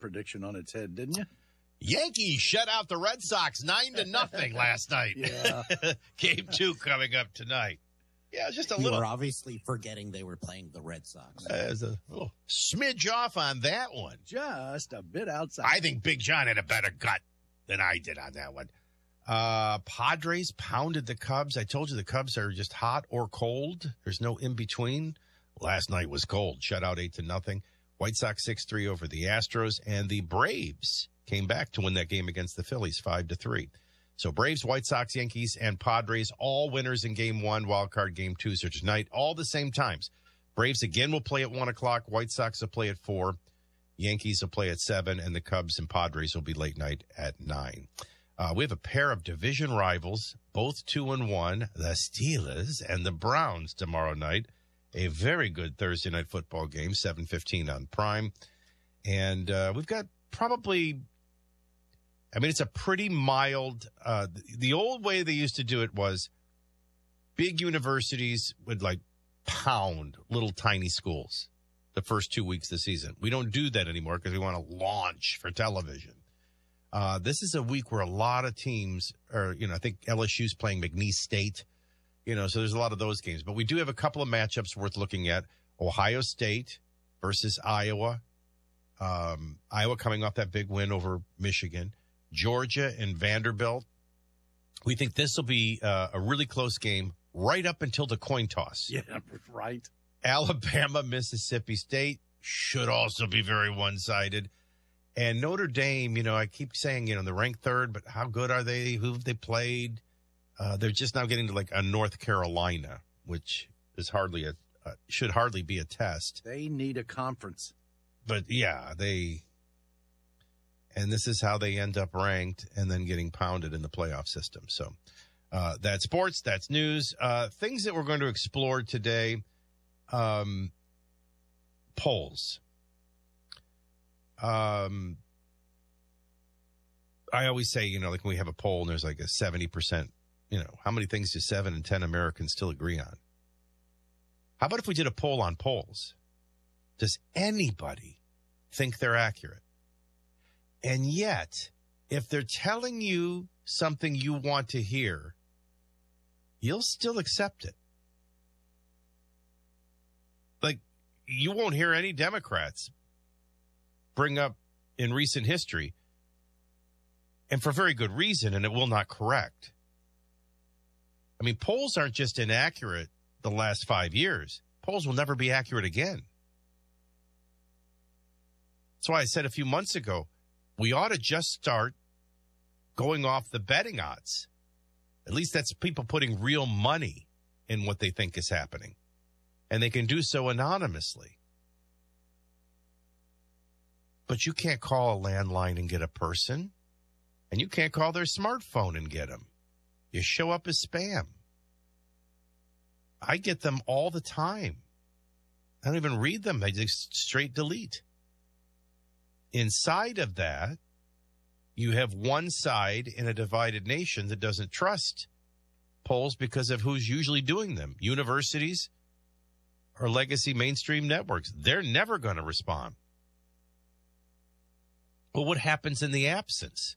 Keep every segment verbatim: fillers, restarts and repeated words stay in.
prediction on its head, didn't you? Yankees shut out the Red Sox nine to nothing last night. Yeah. Game two coming up tonight. Yeah, just a you little. were obviously forgetting they were playing the Red Sox. Uh, there's a little smidge off on that one. Just a bit outside. I think Big John had a better gut than I did on that one. Uh, Padres pounded the Cubs. I told you the Cubs are just hot or cold. There's no in between. Last night was cold. Shut out eight to nothing. White Sox six three over the Astros, and the Braves came back to win that game against the Phillies five to three. So Braves, White Sox, Yankees, and Padres, all winners in game one, wild card game two. So tonight, all the same times. Braves again will play at one o'clock. White Sox will play at four. Yankees will play at seven, and the Cubs and Padres will be late night at nine. Uh, we have a pair of division rivals, both two and one, the Steelers and the Browns tomorrow night. A very good Thursday night football game, seven fifteen on Prime. And uh, we've got probably, I mean, it's a pretty mild, uh, the old way they used to do it was big universities would like pound little tiny schools the first two weeks of the season. We don't do that anymore because we want to launch for television. Uh, this is a week where a lot of teams are, you know, I think L S U's playing McNeese State, you know, so there's a lot of those games. But we do have a couple of matchups worth looking at. Ohio State versus Iowa. Um, Iowa coming off that big win over Michigan. Georgia and Vanderbilt. We think this will be uh, a really close game right up until the coin toss. Yeah, right. Alabama, Mississippi State should also be very one-sided. And Notre Dame, you know, I keep saying, you know, they're ranked third, but how good are they? Who have they played? Uh, they're just now getting to like a North Carolina, which is hardly a, uh, should hardly be a test. They need a conference. But yeah, they, and this is how they end up ranked and then getting pounded in the playoff system. So uh, that's sports, that's news. Uh, things that we're going to explore today, um, polls. Um, I always say, you know, like when we have a poll and there's like a seventy percent, you know, how many things do seven and ten Americans still agree on? How about if we did a poll on polls? Does anybody think they're accurate? And yet, if they're telling you something you want to hear, you'll still accept it. Like, you won't hear any Democrats bring up in recent history, and for very good reason, and it will not correct. I mean, polls aren't just inaccurate the last five years. Polls will never be accurate again. That's why I said a few months ago, we ought to just start going off the betting odds. At least that's people putting real money in what they think is happening. And they can do so anonymously. But you can't call a landline and get a person. And you can't call their smartphone and get them. You show up as spam. I get them all the time. I don't even read them. I just straight delete. Inside of that, you have one side in a divided nation that doesn't trust polls because of who's usually doing them. Universities or legacy mainstream networks. They're never going to respond. But what happens in the absence?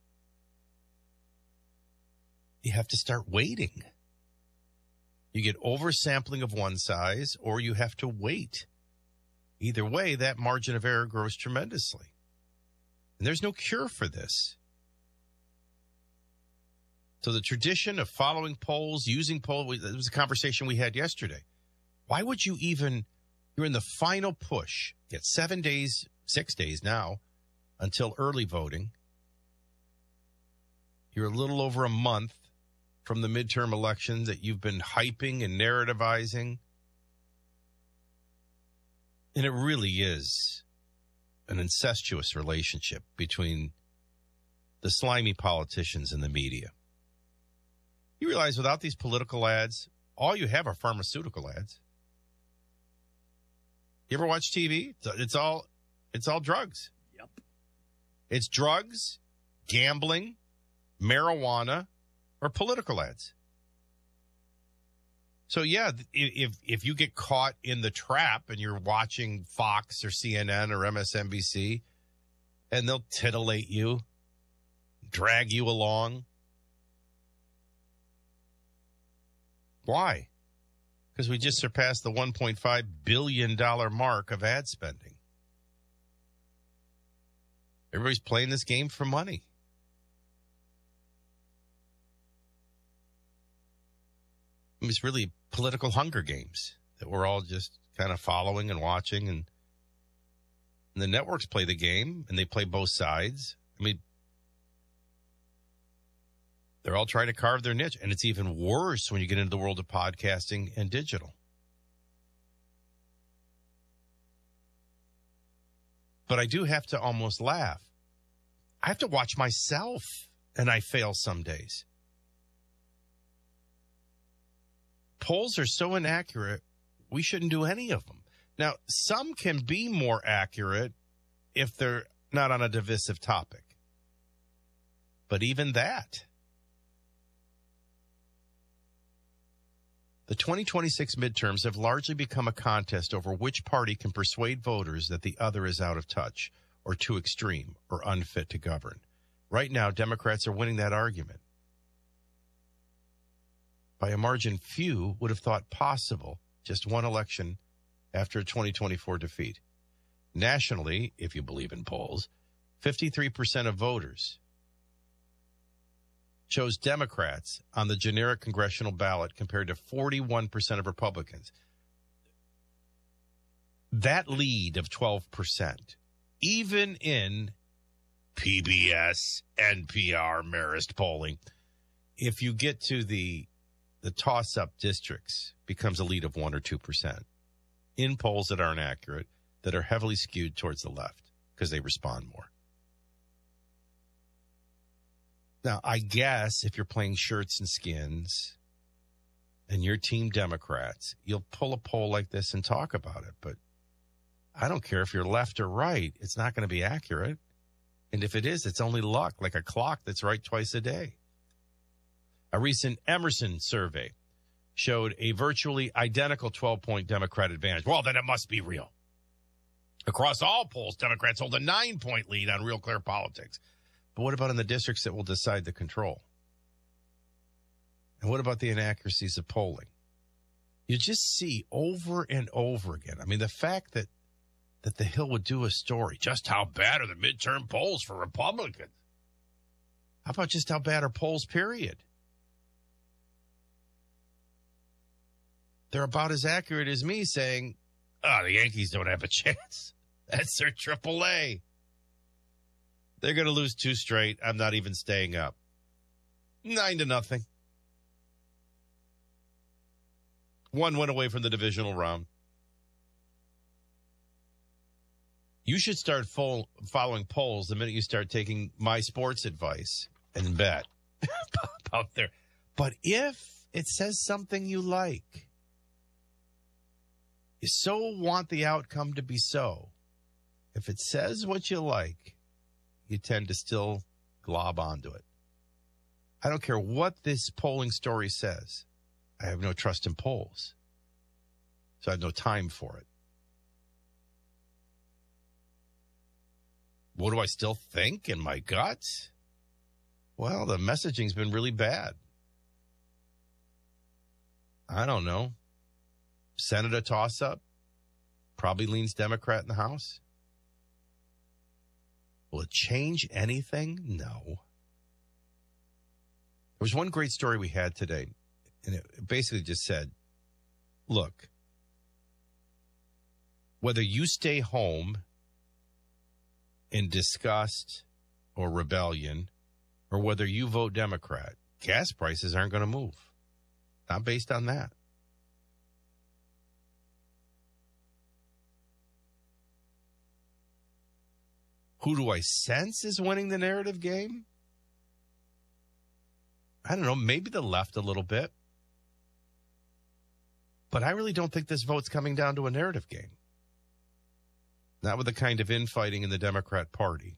You have to start waiting. You get oversampling of one size, or you have to wait. Either way, that margin of error grows tremendously. And there's no cure for this. So the tradition of following polls, using polls, it was a conversation we had yesterday. Why would you even, you're in the final push, get seven days, six days now, until early voting. You're a little over a month from the midterm election that you've been hyping and narrativizing. And it really is an incestuous relationship between the slimy politicians and the media. You realize without these political ads, all you have are pharmaceutical ads. You ever watch T V? It's all, it's all drugs. Yep. It's drugs, gambling, marijuana, or political ads. So, yeah, if if you get caught in the trap and you're watching Fox or C N N or M S N B C, and they'll titillate you, drag you along. Why? Because we just surpassed the one point five billion dollars mark of ad spending. Everybody's playing this game for money. It's really political Hunger Games that we're all just kind of following and watching. And, and the networks play the game, and they play both sides. I mean, they're all trying to carve their niche. And it's even worse when you get into the world of podcasting and digital. But I do have to almost laugh. I have to watch myself, and I fail some days. Polls are so inaccurate, we shouldn't do any of them. Now, some can be more accurate if they're not on a divisive topic. But even that. The twenty twenty-six midterms have largely become a contest over which party can persuade voters that the other is out of touch or too extreme or unfit to govern. Right now, Democrats are winning that argument by a margin few would have thought possible just one election after a twenty twenty-four defeat. Nationally, if you believe in polls, fifty-three percent of voters chose Democrats on the generic congressional ballot compared to forty-one percent of Republicans. That lead of twelve percent, even in P B S, N P R, Marist polling, if you get to the the toss-up districts, becomes a lead of one or two percent in polls that aren't accurate, that are heavily skewed towards the left because they respond more. Now, I guess if you're playing shirts and skins and you're Team Democrats, you'll pull a poll like this and talk about it. But I don't care if you're left or right. It's not going to be accurate. And if it is, it's only luck, like a clock that's right twice a day. A recent Emerson survey showed a virtually identical twelve-point Democrat advantage. Well, then it must be real. Across all polls, Democrats hold a nine-point lead on Real Clear Politics. But what about in the districts that will decide the control? And what about the inaccuracies of polling? You just see over and over again. I mean, the fact that, that The Hill would do a story, just how bad are the midterm polls for Republicans? How about just how bad are polls, period? They're about as accurate as me saying, oh, the Yankees don't have a chance. That's their triple A. They're going to lose two straight. I'm not even staying up. Nine to nothing. One went away from the divisional round. You should start full, following polls the minute you start taking my sports advice and bet out there. But if it says something you like, you so want the outcome to be so, if it says what you like, you tend to still glob onto it. I don't care what this polling story says. I have no trust in polls, so I have no time for it. What do I still think in my guts? Well, the messaging's been really bad. I don't know. Senate a toss-up? Probably leans Democrat in the House. Will it change anything? No. There was one great story we had today, and it basically just said, look, whether you stay home in disgust or rebellion, or whether you vote Democrat, gas prices aren't going to move. Not based on that. Who do I sense is winning the narrative game? I don't know, maybe the left a little bit. But I really don't think this vote's coming down to a narrative game. Not with the kind of infighting in the Democrat Party.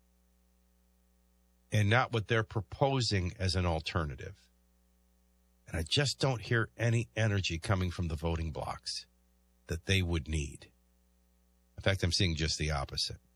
And not what they're proposing as an alternative. And I just don't hear any energy coming from the voting blocs that they would need. In fact, I'm seeing just the opposite.